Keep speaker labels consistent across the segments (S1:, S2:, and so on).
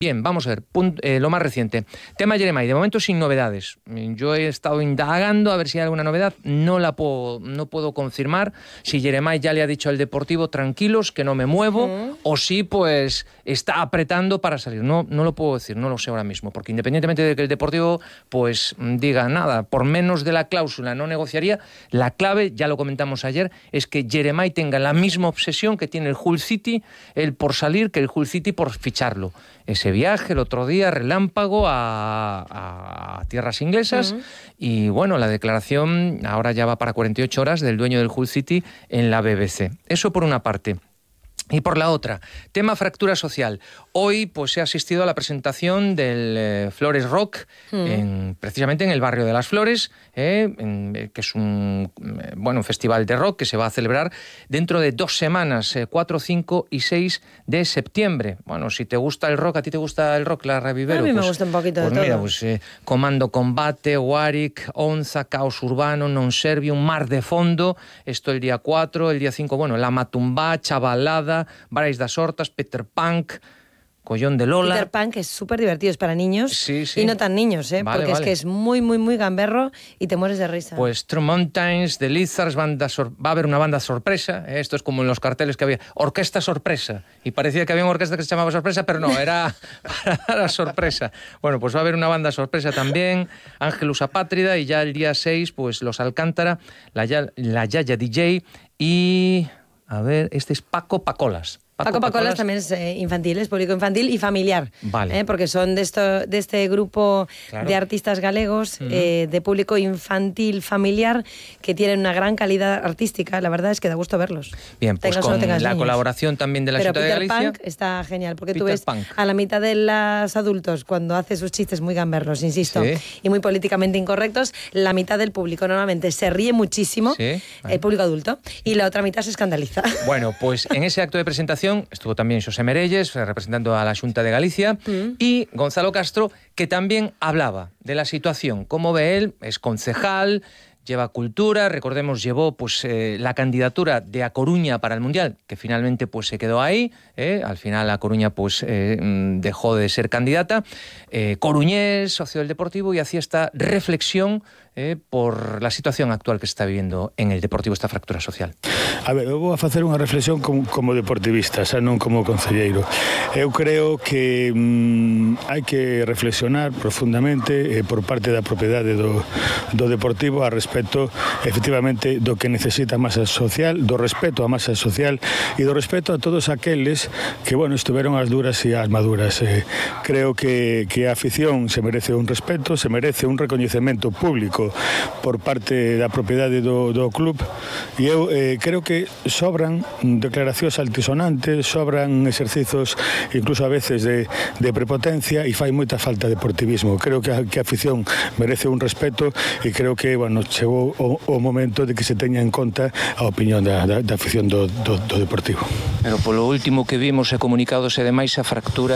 S1: Bien, vamos a ver, lo más reciente. Tema Jeremai, de momento sin novedades. Yo he estado indagando a ver si hay alguna novedad, no puedo confirmar si Jeremai ya le ha dicho al Deportivo tranquilos, que no me muevo, o si pues está apretando para salir. No lo puedo decir, no lo sé ahora mismo, porque independientemente de que el Deportivo pues diga nada, por menos de la cláusula no negociaría, la clave, ya lo comentamos ayer, es que Jeremai tenga la misma obsesión que tiene el Hull City, él por salir, que el Hull City por ficharlo. Ese viaje el otro día, relámpago a tierras inglesas, y bueno, la declaración ahora ya va para 48 horas del dueño del Hull City en la BBC. Eso por una parte. Y por la otra, tema fractura social. Hoy pues he asistido a la presentación del Flores Rock, precisamente en el barrio de Las Flores, que es un festival de rock que se va a celebrar dentro de 2 semanas, 4, 5 y 6 de septiembre. Bueno, si te gusta el rock, ¿a ti te gusta el rock, Lara Rivero?
S2: A mí me gusta un poquito de todo.
S1: Mira, Comando Combate, Warwick, Onza, Caos Urbano, Non Servium, Mar de Fondo, esto el día 4, el día 5, La Matumbá, Chavalada, Barais das Hortas, Peter Punk, Collón de Lola.
S2: Peter Pan, que es súper divertido, es para niños,
S1: sí.
S2: Y no tan niños, porque es que es muy, muy, muy gamberro y te mueres de risa.
S1: Pues True Mountains, The Lizards, va a haber una banda sorpresa, esto es como en los carteles que había, orquesta sorpresa, y parecía que había una orquesta que se llamaba sorpresa, pero no, era para sorpresa. Bueno, pues va a haber una banda sorpresa también, Ángelus Apátrida, y ya el día 6, pues Los Alcántara, la Yaya DJ, y a ver, este es Paco Pacolas.
S2: Paco Pacolas también es infantil, es público infantil y familiar,
S1: vale.
S2: Porque son de este grupo, claro, de artistas galegos, de público infantil familiar, que tienen una gran calidad artística. La verdad es que da gusto verlos.
S1: Bien, pues con la colaboración también de la Ciudad de Galicia.
S2: Pero Peter Punk está genial, porque tú ves
S1: Punk
S2: a la mitad de los adultos, cuando hace sus chistes muy gamberros, insisto, y muy políticamente incorrectos, la mitad del público normalmente se ríe muchísimo, el público adulto, y la otra mitad se escandaliza.
S1: Bueno, pues en ese acto de presentación estuvo también Xosé Merelles, representando a la Xunta de Galicia, y Gonzalo Castro, que también hablaba de la situación. Como ve él, es concejal, lleva cultura, recordemos, llevó pues la candidatura de A Coruña para el Mundial, que finalmente pues se quedó ahí, al final A Coruña pues dejó de ser candidata, coruñés, socio del Deportivo, y hacía esta reflexión por la situación actual que se está viviendo en el Deportivo, esta fractura social.
S3: A ver, eu vou a facer unha reflexión como deportivista, xa non como concelleiro. Eu creo que hai que reflexionar profundamente por parte da propiedade do Deportivo a respecto, efectivamente, do que necesita a masa social, do respeto á masa social e do respeto a todos aqueles que, estiveron as duras e as maduras. Creo que a afición se merece un respeto, se merece un recoñecemento público por parte da propiedade do club, e eu creo que sobran declaracións altisonantes, sobran exercicios incluso a veces de prepotencia, e fai moita falta de deportivismo. Creo que a afición merece un respeto, e creo que chegou o momento de que se teña en conta a opinión da afición do Deportivo.
S1: Pero polo último que vimos e comunicados e demais, a fractura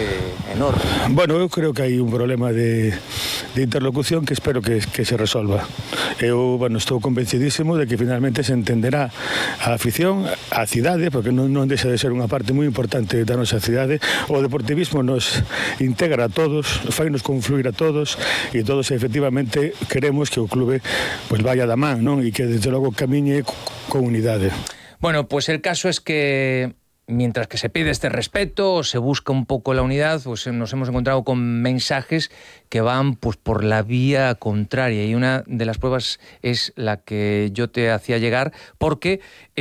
S1: é enorme.
S3: Eu creo que hai un problema de interlocución que espero que se resolva. Eu, estou convencidísimo de que finalmente se entenderá a afición, a cidade, porque non deixa de ser unha parte moi importante da nosa cidade. O deportivismo nos integra a todos, fainos confluir a todos, e todos efectivamente queremos que o clube vaya da man, non? E que desde logo camiñe con unidade.
S1: Bueno, pues el caso es que mientras que se pide este respeto, se busca un poco la unidad, pues nos hemos encontrado con mensajes que van pues por la vía contraria, y una de las pruebas es la que yo te hacía llegar, porque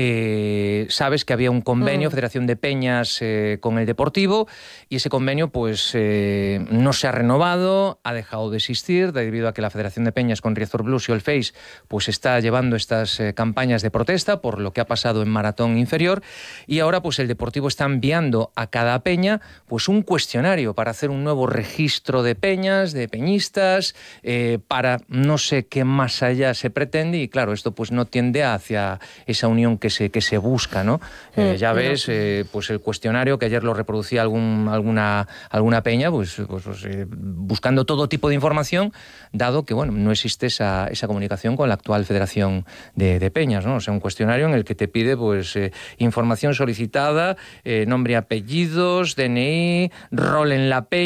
S1: sabes que había un convenio, Federación de Peñas con el Deportivo, y ese convenio pues no se ha renovado, ha dejado de existir debido a que la Federación de Peñas con Riazor Blues y el Face pues está llevando estas campañas de protesta por lo que ha pasado en Maratón Inferior, y ahora pues el Deportivo está enviando a cada peña pues un cuestionario para hacer un nuevo registro de peñas, de peñistas, para no sé qué más allá se pretende, y claro, esto pues no tiende hacia esa unión que se busca, ¿no? Ya ves, pues el cuestionario que ayer lo reproducía alguna peña, pues buscando todo tipo de información, dado que no existe esa comunicación con la actual Federación de Peñas, ¿no? O sea, un cuestionario en el que te pide pues información solicitada nombre y apellidos, DNI, rol en la